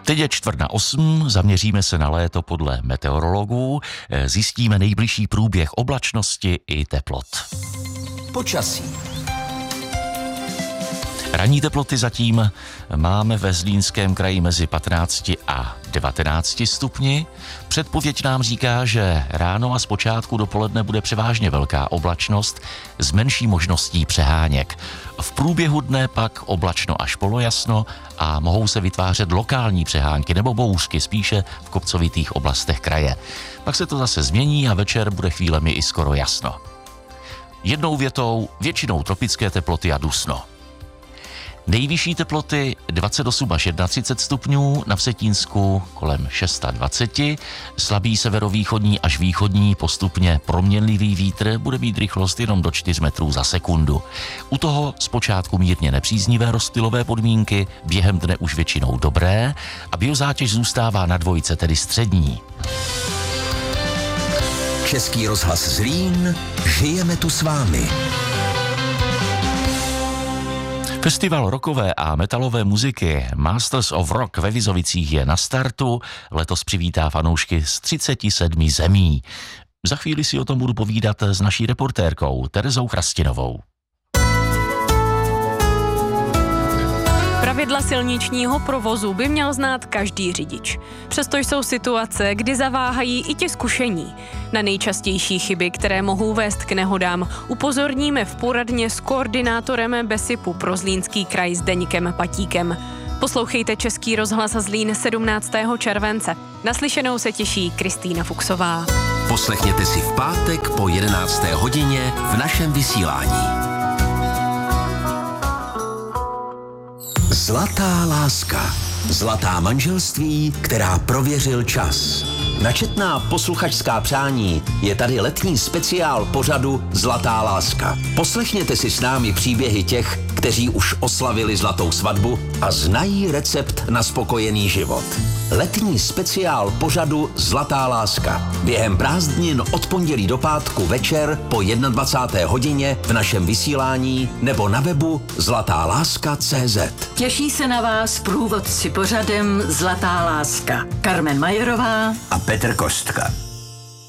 Teď je 7:45, zaměříme se na léto podle meteorologů, zjistíme nejbližší průběh oblačnosti i teplot. Počasí. Ranní teploty zatím máme ve Zlínském kraji mezi 15 a 19 stupni. Předpověď nám říká, že ráno a zpočátku dopoledne bude převážně velká oblačnost s menší možností přeháněk. V průběhu dne pak oblačno až polojasno a mohou se vytvářet lokální přehánky nebo bouřky spíše v kopcovitých oblastech kraje. Pak se to zase změní a večer bude chvílemi i skoro jasno. Jednou větou většinou tropické teploty a dusno. Nejvyšší teploty 28 až 31 stupňů, na Vsetínsku kolem 26, slabý severovýchodní až východní postupně proměnlivý vítr, bude mít rychlost jenom do 4 metrů za sekundu. U toho zpočátku mírně nepříznivé rozptylové podmínky, během dne už většinou dobré a biozátěž zůstává na dvojce, tedy střední. Český rozhlas Zlín, žijeme tu s vámi. Festival rockové a metalové muziky Masters of Rock ve Vizovicích je na startu. Letos přivítá fanoušky z 37 zemí. Za chvíli si o tom budu povídat s naší reportérkou Terezou Chrastinovou. Pravidla silničního provozu by měl znát každý řidič. Přesto jsou situace, kdy zaváhají i ti zkušení. Na nejčastější chyby, které mohou vést k nehodám, upozorníme v poradně s koordinátorem BESIPu pro Zlínský kraj Zdeňkem Patíkem. Poslouchejte Český rozhlas Zlín 17. července. Naslyšenou se těší Kristýna Fuchsová. Poslechněte si v pátek po 11. hodině v našem vysílání. Zlatá láska. Zlatá manželství, která prověřil čas. Na četná posluchačská přání je tady letní speciál pořadu Zlatá láska. Poslechněte si s námi příběhy těch, kteří už oslavili zlatou svatbu a znají recept na spokojený život. Letní speciál pořadu Zlatá láska. Během prázdnin od pondělí do pátku večer po 21. hodině v našem vysílání nebo na webu zlatáláska.cz. Těší se na vás průvodci pořadem Zlatá láska. Carmen Majerová a Petr Kostka.